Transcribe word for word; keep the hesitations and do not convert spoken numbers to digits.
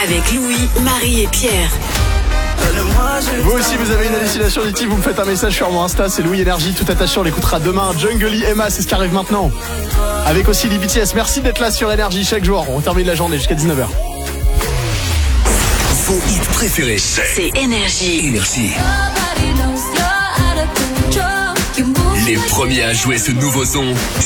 Avec Louis, Marie et Pierre. Vous aussi vous avez une hallucination auditive, vous me faites un message sur mon Insta, c'est Louis Énergie, tout attaché, on l'écoutera demain. Jungly, Emma, c'est ce qui arrive maintenant. Avec aussi les B T S, merci d'être là sur Énergie chaque jour, on termine la journée jusqu'à dix-neuf heures. Vos hits préférés, C'est Énergie. Énergie. Les premiers à jouer ce nouveau son.